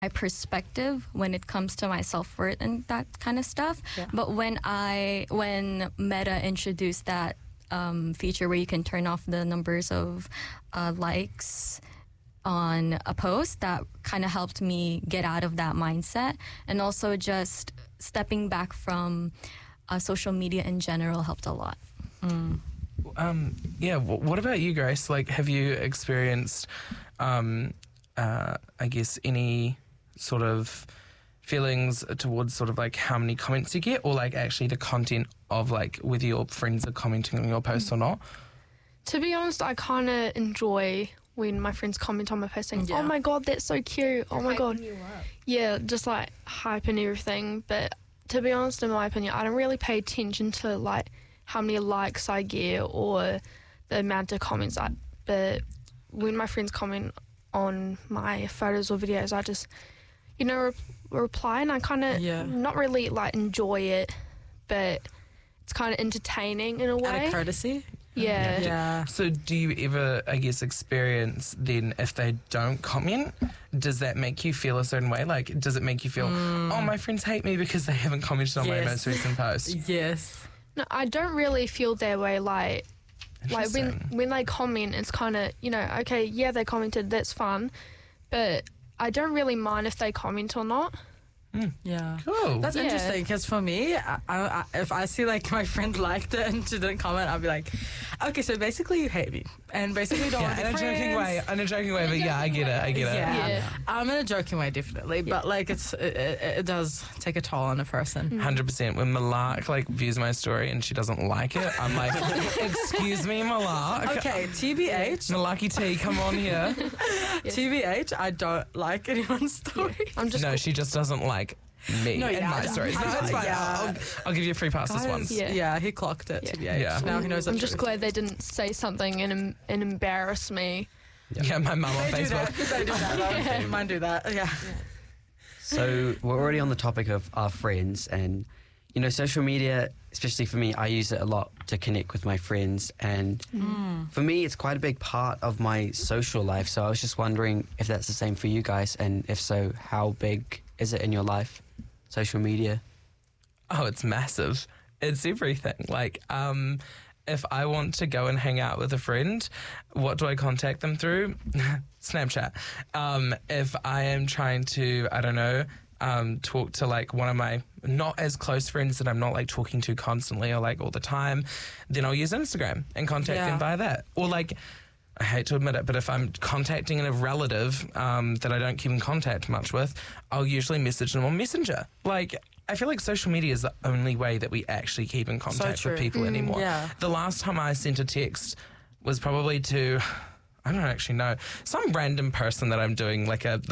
my perspective when it comes to my self-worth and that kind of stuff. Yeah. But when Meta introduced that feature where you can turn off the numbers of likes on a post, that kind of helped me get out of that mindset. And also just stepping back from social media in general helped a lot. What about you, Grace? Like, have you experienced, I guess, any sort of feelings towards sort of like how many comments you get, or like actually the content of like whether your friends are commenting on your posts or not? To be honest, I kind of enjoy when my friends comment on my post saying, oh my God, that's so cute. Oh my God. Yeah, just like hype and everything. But to be honest, in my opinion, I don't really pay attention to like how many likes I get or the amount of comments but when my friends comment on my photos or videos, I just, reply, and I kind of not really like enjoy it, but it's kind of entertaining in a way. Out of courtesy? Yeah. So do you ever, I guess, experience then if they don't comment, does that make you feel a certain way? Like, does it make you feel, oh, my friends hate me because they haven't commented on my most recent post? Yes. No, I don't really feel that way. Like when they comment, it's kind of, okay, yeah, they commented, that's fun, but I don't really mind if they comment or not. Yeah. Cool. That's interesting, because for me, if I see like my friend liked it and she didn't comment, I'll be like, okay, so basically you hate me and basically don't want to be in a joking way, but I get it. Yeah. In a joking way, definitely, but like it does take a toll on a person. 100%. When Malak like views my story and she doesn't like it, I'm like, excuse me, Malak. Okay, TBH. Malaki T, come on here. TBH, I don't like anyone's story. She just doesn't like me and my stories. No, it's fine. I'll give you a free pass this once. Yeah, he clocked it, TBH. Yeah. Now he knows. I'm just glad they didn't say something and embarrass me. Yeah, my mum on Facebook. They do that. Mine do that. Yeah. So we're already on the topic of our friends, and social media, especially for me, I use it a lot to connect with my friends, and for me it's quite a big part of my social life. So I was just wondering if that's the same for you guys, and if so, how big is it in your life, social media? Oh, it's massive. It's everything. Like, if I want to go and hang out with a friend, what do I contact them through? Snapchat. If I am trying to, I don't know, talk to like one of my not as close friends that I'm not like talking to constantly or like all the time, then I'll use Instagram and contact them via that. Or like, I hate to admit it, but if I'm contacting a relative that I don't keep in contact much with, I'll usually message them on Messenger. Like, I feel like social media is the only way that we actually keep in contact with people anymore. Yeah. The last time I sent a text was probably to, I don't actually know, some random person that I'm doing like a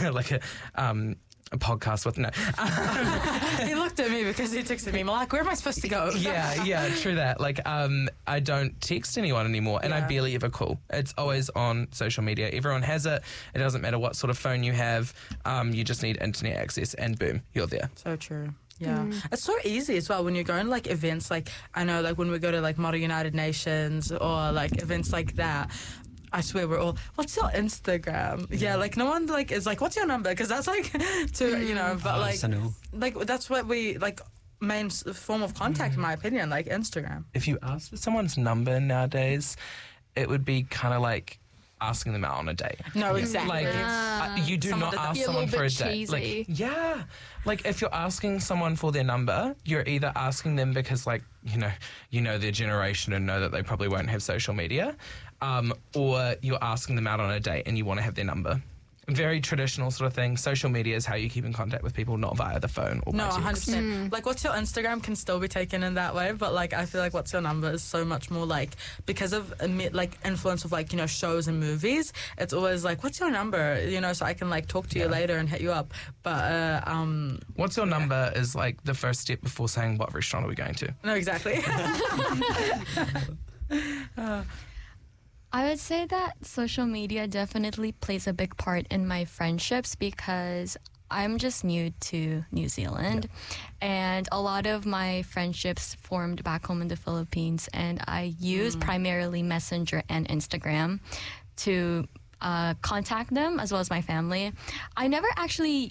podcast with. No. He looked at me because he texted me. I'm like, where am I supposed to go? Yeah, true that. Like, I don't text anyone anymore, and I barely ever call. It's always on social media. Everyone has it. It doesn't matter what sort of phone you have. You just need internet access, and boom, you're there. So true. Yeah. It's so easy as well when you're going like events, like I know like when we go to like Model United Nations or like events like that, I swear we're all, what's your Instagram? Yeah, like no one like is like, what's your number? Because that's like, but like that's what we like main form of contact in my opinion, like Instagram. If you ask for someone's number nowadays, it would be kind of like asking them out on a date. No, exactly. Like you do not ask someone for a date. Like, like if you're asking someone for their number, you're either asking them because like you know their generation and know that they probably won't have social media, or you're asking them out on a date and you want to have their number. Very traditional sort of thing. Social media is how you keep in contact with people, not via the phone or by text. 100%. Like, what's your Instagram can still be taken in that way, but like I feel like what's your number is so much more like, because of like influence of like shows and movies. It's always like, what's your number? So I can like talk to you later and hit you up. But what's your number is like the first step before saying what restaurant are we going to. No, exactly. I would say that social media definitely plays a big part in my friendships because I'm just new to New Zealand, and a lot of my friendships formed back home in the Philippines, and I use primarily Messenger and Instagram to contact them as well as my family. I never actually